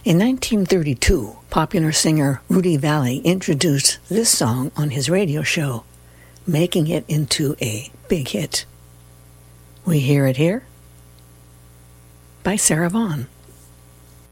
In 1932, popular singer Rudy Vallee introduced this song on his radio show, making it into a big hit. We hear it here by Sarah Vaughan.